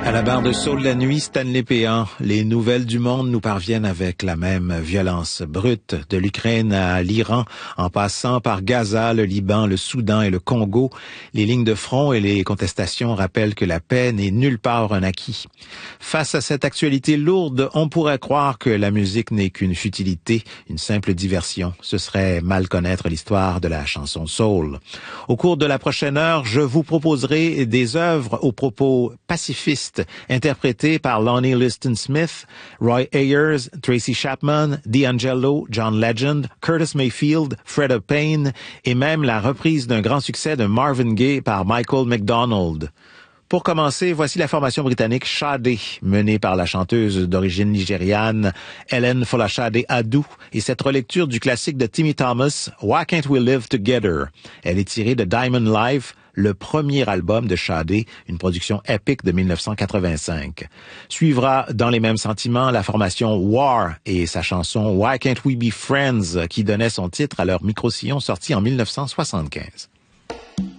À la barre de Saut de la nuit, Stanley Péan. Les nouvelles du monde nous parviennent avec la même violence brute, de l'Ukraine à l'Iran, en passant par Gaza, le Liban, le Soudan et le Congo. Les lignes de front et les contestations rappellent que la paix n'est nulle part un acquis. Face à cette actualité lourde, on pourrait croire que la musique n'est qu'une futilité, une simple diversion. Ce serait mal connaître l'histoire de la chanson soul. Au cours de la prochaine heure, je vous proposerai des œuvres aux propos pacifistes interprété par Lonnie Liston Smith, Roy Ayers, Tracy Chapman, D'Angelo, John Legend, Curtis Mayfield, Freda Payne et même la reprise d'un grand succès de Marvin Gaye par Michael McDonald. Pour commencer, voici la formation britannique Sade, menée par la chanteuse d'origine nigériane Helen Folashade Adu, et cette relecture du classique de Timmy Thomas, Why Can't We Live Together? Elle est tirée de Diamond Life, le premier album de Sade, une production épique de 1985. Suivra, dans les mêmes sentiments, la formation War et sa chanson Why Can't We Be Friends, qui donnait son titre à leur micro-sillon sorti en 1975.